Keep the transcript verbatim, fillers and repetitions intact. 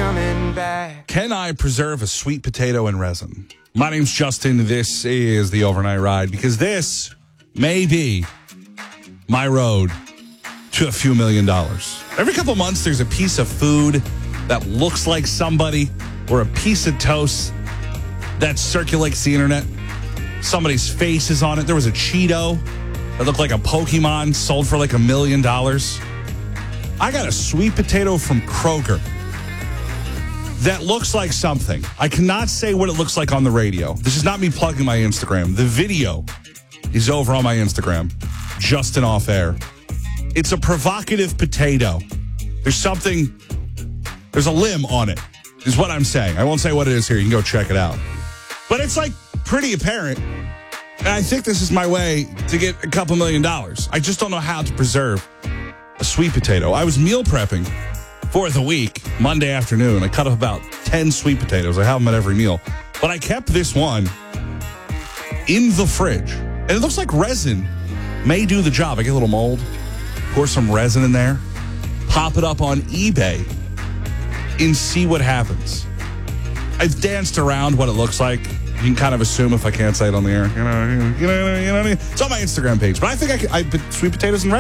coming back. Can I preserve a sweet potato in resin? My name's Justin. This is the Overnight Ride, because this may be my road to a few million dollars. Every couple months, there's a piece of food that looks like somebody, or a piece of toast that circulates the internet. Somebody's face is on it. There was a Cheeto that looked like a Pokemon, sold for like a million dollars. I got a sweet potato from Kroger that looks like something. I cannot say what it looks like on the radio. This is not me plugging my Instagram. The video is over on my Instagram, Justin Off Air. It's a provocative potato. There's something, there's a limb on it, is what I'm saying. I won't say what it is here. You can go check it out. But it's like pretty apparent. And I think this is my way to get a couple million dollars. I just don't know how to preserve a sweet potato. I was meal prepping for the week, Monday afternoon. I cut up about ten sweet potatoes. I have them at every meal. But I kept this one in the fridge. And it looks like resin may do the job. I get a little mold, pour some resin in there, pop it up on eBay, and see what happens. I've danced around what it looks like. You can kind of assume if I can't say it on the air. You know, you know, you know what I mean? It's on my Instagram page. But I think I, can, I put sweet potatoes in